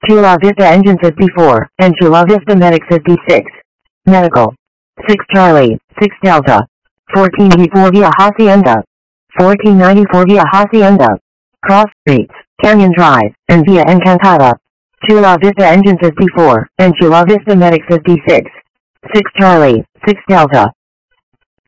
Chula Vista Engine says B4, and Chula Vista Medic says B6. Medical. 6 Charlie, 6 Delta. 14V4 via Hacienda. 1494 via Hacienda. Cross Streets, Canyon Drive, and via Encantada. Chula Vista Engine says B4, and Chula Vista Medic says B6. 6 Charlie, 6 Delta.